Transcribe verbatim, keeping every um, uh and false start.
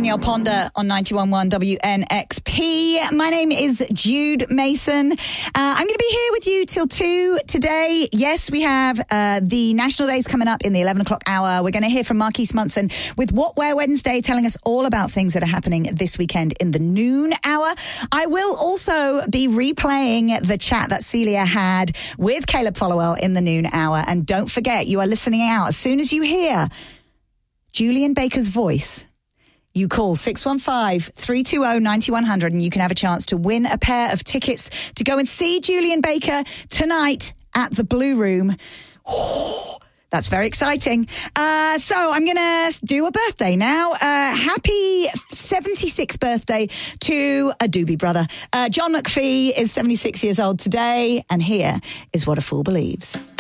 Danielle Ponder on ninety-one point one W N X P. My name is Jude Mason. Uh, I'm going to be here with you till two today. Yes, we have uh, the National Days coming up in the eleven o'clock hour. We're going to hear from Marquise Munson with What Wear Wednesday, telling us all about things that are happening this weekend in the noon hour. I will also be replaying the chat that Celia had with Caleb Followell in the noon hour. And don't forget, you are listening out. As soon as you hear Julian Baker's voice, you call six one five, three two zero, nine one zero zero and you can have a chance to win a pair of tickets to go and see Julian Baker tonight at the Blue Room. Oh, that's very exciting. Uh, so I'm going to do a birthday now. Uh, happy seventy-sixth birthday to a Doobie brother. Uh, John McPhee is seventy-six years old today, and here is What a Fool Believes.